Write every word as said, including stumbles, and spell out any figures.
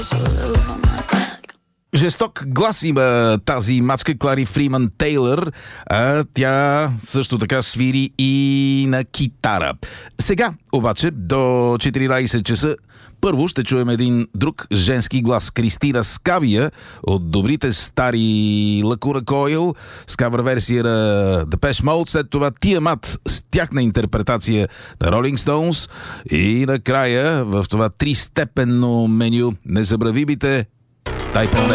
Жесток глас има тази мачка Клари Фриман Тейлър, а тя също така свири и на китара. Сега, обаче, до четиринайсет часа първо ще чуем един друг женски глас. Кристина Скабия от добрите стари Лакуна Койл с кавър версия на Depeche Mode, след това Тиамат с тяхна интерпретация на Rolling Stones и накрая в това тристепенно меню незабравимите Type